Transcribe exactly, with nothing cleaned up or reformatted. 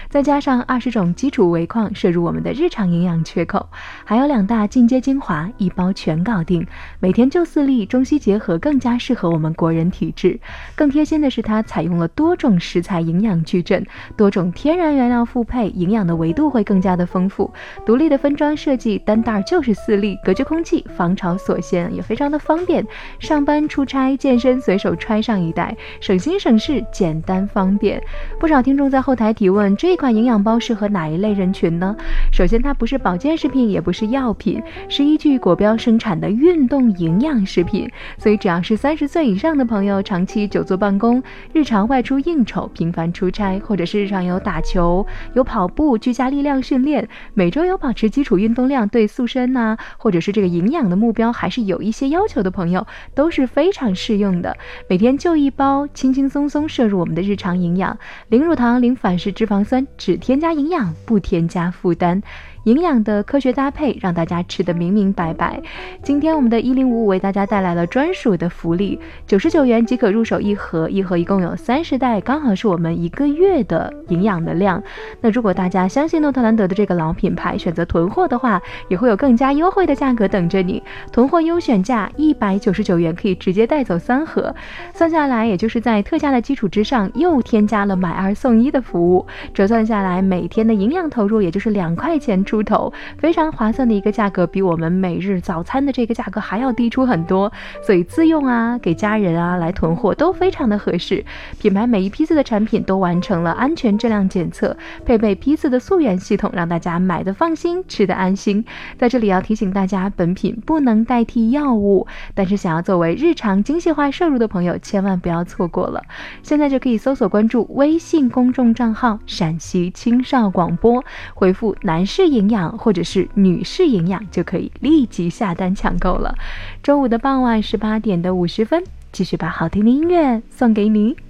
再加上二十种基础维矿摄入我们的日常营养缺口，还有两大进阶精华，一包全搞定。每天就四粒，中西结合，更加适合我们国人体质。更贴心的是，它采用了多种食材营养矩阵，多种天然原料复配，营养的维度会更加的丰富。独立的分装设计，单袋就是四粒，隔绝空气，防潮锁线，也非常的方便。上班、出差、健身随手揣上一袋，省心省事，简单方便。不少听众在后台提问，这一款营养包适合哪一类人群呢？首先，它不是保健食品，也不是药品，是依据国标生产的运动营养食品。所以只要是三十岁以上的朋友，长期久坐办公，日常外出应酬，频繁出差，或者是日常有打球、有跑步、居家力量训练，每周有保持基础运动量，对塑身呐、啊，或者是这个营养的目标还是有一些要求的朋友，都是非常适用的。每天就一包，轻轻松松摄入我们的日常营养，零乳糖、零反式脂肪酸，只添加营养，不添加负担。营养的科学搭配，让大家吃得明明白白。今天我们的一零五五为大家带来了专属的福利，九十九元即可入手一盒，一盒一共有三十袋，刚好是我们一个月的营养的量。那如果大家相信诺特兰德的这个老品牌，选择囤货的话，也会有更加优惠的价格等着你。囤货优选价一百九十九元，可以直接带走三盒，算下来也就是在特价的基础之上，又添加了买二送一的服务，折算下来每天的营养投入也就是两块钱出头，非常划算的一个价格，比我们每日早餐的这个价格还要低出很多，所以自用啊，给家人啊来囤货都非常的合适。品牌每一批次的产品都完成了安全质量检测，配备批次的溯源系统，让大家买的放心，吃的安心。在这里要提醒大家，本品不能代替药物，但是想要作为日常精细化摄入的朋友，千万不要错过了。现在就可以搜索关注微信公众账号陕西青少广播，回复男士营养或者是女士营养，就可以立即下单抢购了。周五的傍晚十八点的五十分，继续把好听的音乐送给你。